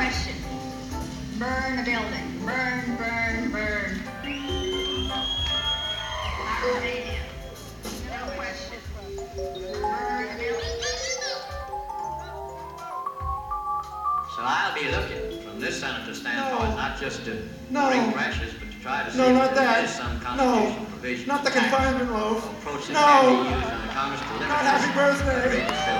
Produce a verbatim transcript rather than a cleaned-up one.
question. Burn the building. Burn, burn, burn. Arcadia. No question. Burn the building. So I'll be looking from this senator's standpoint, No. not just to No. bring pressures, but to try to see No, not if there that. is some No. constitutional provision. Not the tax confinement loaf. approach that No. can be used under Congress to limit Not this happy birthday. outrageous